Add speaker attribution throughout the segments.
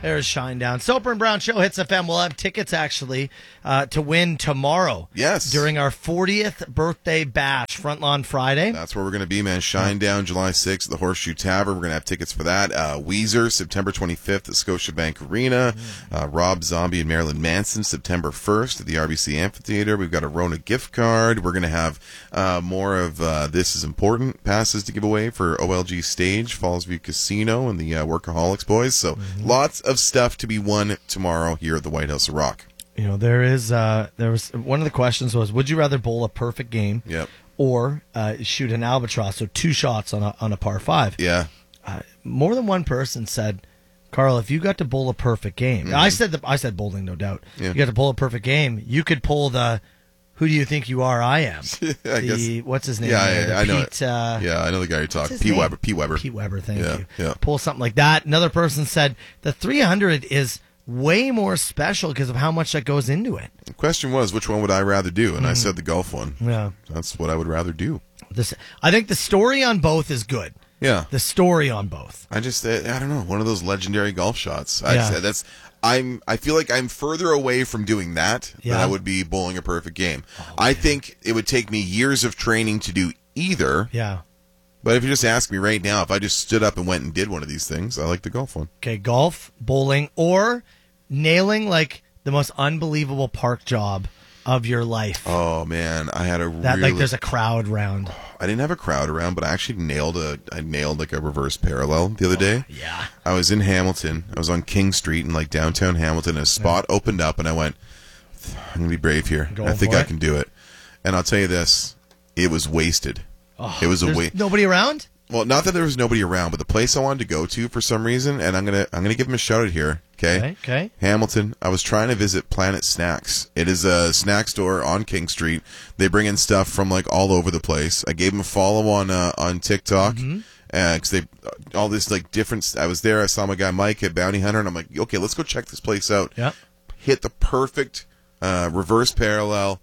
Speaker 1: There's Shinedown. Soper and Brown Show, Hits FM. We'll have tickets, actually, to win tomorrow.
Speaker 2: Yes.
Speaker 1: During our 40th birthday bash, Front Lawn Friday.
Speaker 2: That's where we're going to be, man. Shinedown, July 6th at the Horseshoe Tavern. We're going to have tickets for that. Weezer, September 25th at Scotiabank Arena. Rob Zombie and Marilyn Manson, September 1st at the RBC Amphitheater. We've got a Rona gift card. We're going to have more of This Is Important passes to give away for OLG Stage, Fallsview Casino, and the Workaholics Boys. So lots of stuff to be won tomorrow here at the White House of Rock.
Speaker 1: You know, there was one of the questions was, would you rather bowl a perfect game or shoot an albatross, so 2 shots on a par 5?
Speaker 2: Yeah.
Speaker 1: More than one person said, Carl, if you got to bowl a perfect game, I said bowling, no doubt. Yeah. You got to bowl a perfect game, you could pull the who do you think you are? I am. What's his name?
Speaker 2: Yeah, I know.
Speaker 1: Pete,
Speaker 2: I know the guy you're talking. Pete Weber. Pete Weber.
Speaker 1: Thank you.
Speaker 2: Yeah.
Speaker 1: Pull something like that. Another person said the 300 is way more special because of how much that goes into it.
Speaker 2: The question was, which one would I rather do? And I said the golf one.
Speaker 1: Yeah, that's
Speaker 2: what I would rather do.
Speaker 1: I think the story on both is good.
Speaker 2: Yeah,
Speaker 1: the story on both.
Speaker 2: I don't know, one of those legendary golf shots. I feel like I'm further away from doing that than I would be bowling a perfect game. I think it would take me years of training to do either.
Speaker 1: Yeah.
Speaker 2: But if you just ask me right now, if I just stood up and went and did one of these things, I like the golf one.
Speaker 1: Okay, golf, bowling, or nailing like the most unbelievable park job of your life.
Speaker 2: Oh man, I had
Speaker 1: there's a crowd around.
Speaker 2: I didn't have a crowd around, but I actually nailed like a reverse parallel the other day.
Speaker 1: Yeah.
Speaker 2: I was in Hamilton. I was on King Street in like downtown Hamilton, and a spot opened up, and I went, I'm gonna be brave here. I think I can do it. And I'll tell you this, it was wasted.
Speaker 1: Oh,
Speaker 2: it was a waste.
Speaker 1: Nobody around?
Speaker 2: Well, not that there was nobody around, but the place I wanted to go to for some reason, and I'm gonna give him a shout out here.
Speaker 1: Okay.
Speaker 2: Hamilton. I was trying to visit Planet Snacks. It is a snack store on King Street. They bring in stuff from like all over the place. I gave them a follow on TikTok. Because they all this like different. I was there. I saw my guy Mike at Bounty Hunter, and I'm like, okay, let's go check this place out.
Speaker 1: Yeah.
Speaker 2: Hit the perfect reverse parallel,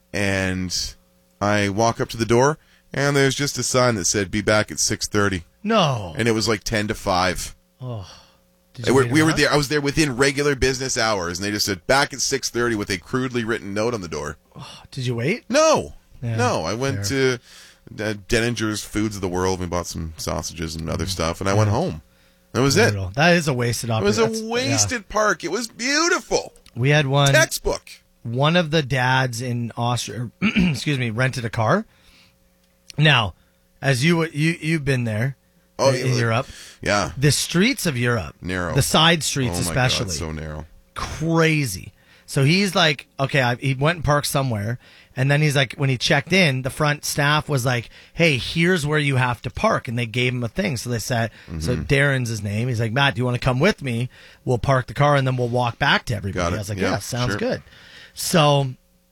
Speaker 2: and I walk up to the door, and there's just a sign that said, "Be back at 6:30."
Speaker 1: No.
Speaker 2: And it was like 10 to 5.
Speaker 1: Oh.
Speaker 2: We were there. I was there within regular business hours, and they just said back at 6:30 with a crudely written note on the door.
Speaker 1: Oh, did you wait?
Speaker 2: No. I went to Denninger's Foods of the World. We bought some sausages and other stuff, and I went home. That was it.
Speaker 1: That is a wasted opportunity.
Speaker 2: It was a wasted park. It was beautiful.
Speaker 1: We had one
Speaker 2: textbook.
Speaker 1: One of the dads in Austria, rented a car. Now, as you've been there. In Europe.
Speaker 2: Yeah.
Speaker 1: The streets of Europe.
Speaker 2: Narrow.
Speaker 1: The side streets especially.
Speaker 2: God, so narrow.
Speaker 1: Crazy. So he's like, okay, he went and parked somewhere. And then he's like, when he checked in, the front staff was like, hey, here's where you have to park. And they gave him a thing. So they said, so Darren's his name. He's like, Matt, do you want to come with me? We'll park the car and then we'll walk back to everybody. I was like, yeah, sounds good. So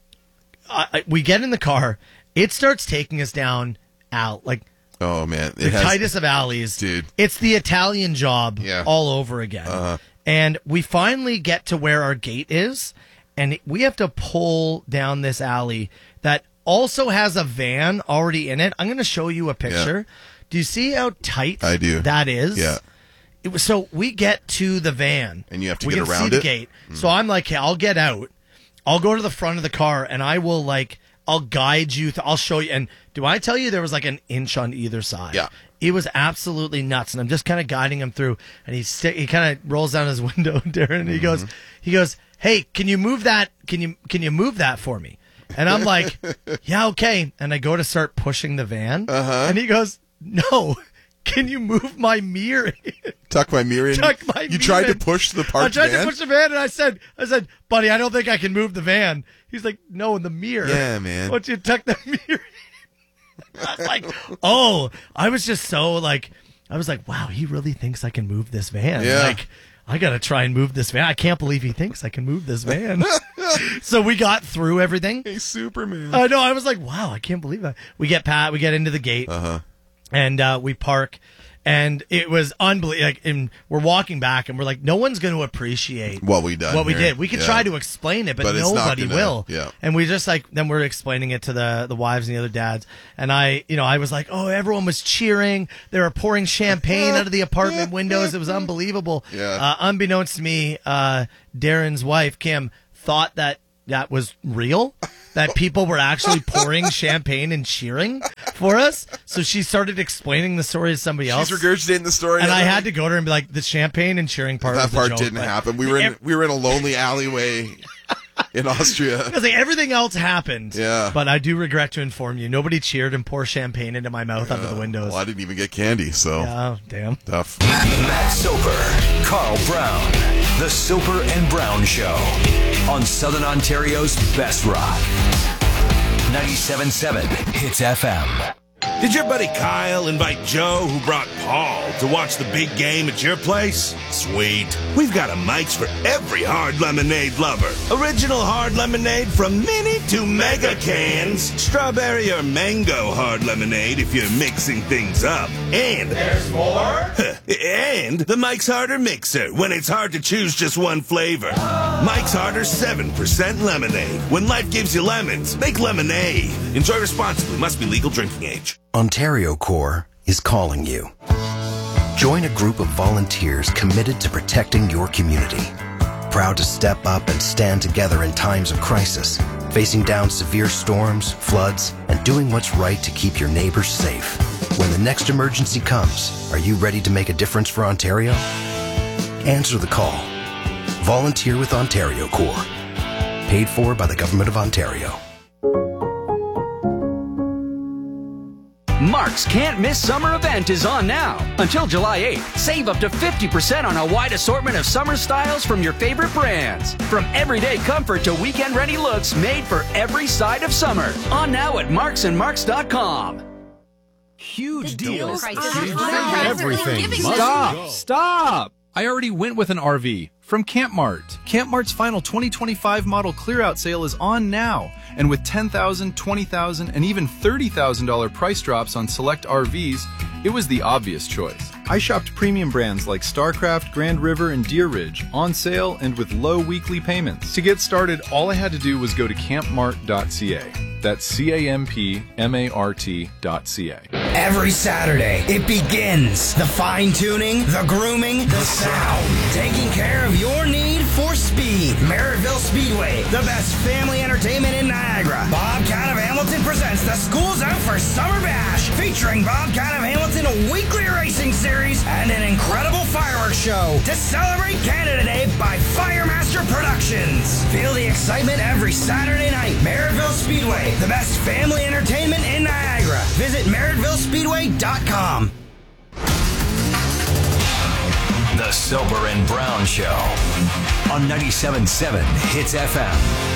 Speaker 1: we get in the car. It starts taking us down out like,
Speaker 2: oh man,
Speaker 1: the tightest of alleys,
Speaker 2: dude.
Speaker 1: It's the Italian job all over again. And we finally get to where our gate is, and we have to pull down this alley that also has a van already in it. I'm going to show you a picture. Do you see how tight that is?
Speaker 2: Yeah.
Speaker 1: So we get to the van,
Speaker 2: and you have to
Speaker 1: get
Speaker 2: around
Speaker 1: see the gate. So I'm like, hey, I'll get out. I'll go to the front of the car, and I will I'll guide you. I'll show you. And do I tell you there was like an inch on either side?
Speaker 2: Yeah.
Speaker 1: It was absolutely nuts. And I'm just kind of guiding him through. And he kind of rolls down his window, Darren. And he goes, hey, can you move that? Can you move that for me? And I'm like, yeah, okay. And I go to start pushing the van. And he goes, no. Can you move my mirror in?
Speaker 2: Tuck my mirror in? You tried to push the parked van?
Speaker 1: I tried to push the van, and I said, buddy, I don't think I can move the van. He's like, no, in the mirror.
Speaker 2: Yeah, man.
Speaker 1: Why don't you tuck the mirror in? I was like, I was just so I was like, wow, he really thinks I can move this van.
Speaker 2: Yeah.
Speaker 1: I got to try and move this van. I can't believe he thinks I can move this van. So we got through everything.
Speaker 2: Hey, Superman.
Speaker 1: I know. I was like, wow, I can't believe that. We get into the gate. And we park, And it was unbelievable. Like, and we're walking back, and we're like, no one's going to appreciate
Speaker 2: what we did.
Speaker 1: We could try to explain it, but
Speaker 2: it's not
Speaker 1: nobody will.
Speaker 2: Yeah.
Speaker 1: And we just then we're explaining it to the wives and the other dads. And I was like, oh, everyone was cheering. They were pouring champagne out of the apartment windows. It was unbelievable.
Speaker 2: Yeah.
Speaker 1: Unbeknownst to me, Darren's wife, Kim, thought that was real, that people were actually pouring champagne and cheering for us. So she started explaining the story to somebody else.
Speaker 2: She's regurgitating the story.
Speaker 1: And I had to go to her and be like, the champagne and cheering part
Speaker 2: that
Speaker 1: was the
Speaker 2: part
Speaker 1: joke,
Speaker 2: didn't happen. We were in a lonely alleyway in Austria.
Speaker 1: Because everything else happened.
Speaker 2: Yeah.
Speaker 1: But I do regret to inform you, nobody cheered and poured champagne into my mouth out of the windows.
Speaker 2: Well, I didn't even get candy, so.
Speaker 1: Yeah, damn.
Speaker 2: Tough.
Speaker 3: Matt Soper, Carl Brown, The Soper and Brown Show on Southern Ontario's best rock. 97.7 Hits FM.
Speaker 4: Did your buddy Kyle invite Joe, who brought Paul, to watch the big game at your place? Sweet. We've got a Mike's for every hard lemonade lover. Original hard lemonade from mini to mega cans. Strawberry or mango hard lemonade if you're mixing things up. And there's more? And the Mike's Harder Mixer when it's hard to choose just one flavor. Mike's Harder 7% lemonade. When life gives you lemons, make lemonade. Enjoy responsibly. Must be legal drinking age.
Speaker 5: Ontario Corps is calling you. Join a group of volunteers committed to protecting your community. Proud to step up and stand together in times of crisis, facing down severe storms, floods, and doing what's right to keep your neighbors safe. When the next emergency comes, are you ready to make a difference for Ontario? Answer the call. Volunteer with Ontario Corps. Paid for by the Government of Ontario.
Speaker 6: Mark's Can't Miss Summer event is on now. Until July 8th, save up to 50% on a wide assortment of summer styles from your favorite brands. From everyday comfort to weekend-ready looks made for every side of summer. On now at marksandmarks.com.
Speaker 7: Huge deals.
Speaker 8: Everything.
Speaker 7: Stop. I already went with an RV from Camp Mart. Camp Mart's final 2025 model clear-out sale is on now. And with $10,000, $20,000, and even $30,000 price drops on select RVs, it was the obvious choice. I shopped premium brands like StarCraft, Grand River, and Deer Ridge on sale and with low weekly payments. To get started, all I had to do was go to campmart.ca. That's campmart.ca.
Speaker 9: Every Saturday, it begins. The fine-tuning, the grooming, the sound. Taking care of your need for speed. Merrittville Speedway, the best family entertainment in Niagara. Bobcat of Hamilton presents the Schools Out for Summer Bash, featuring Bobcat of Hamilton, a weekly racing series, and an incredible fireworks show to celebrate Canada Day by Firemaster Productions. Feel the excitement every Saturday night. Merrittville Speedway, the best family entertainment in Niagara. Visit merrittvillespeedway.com.
Speaker 3: The Soper and Brown Show on 97.7 Hits FM.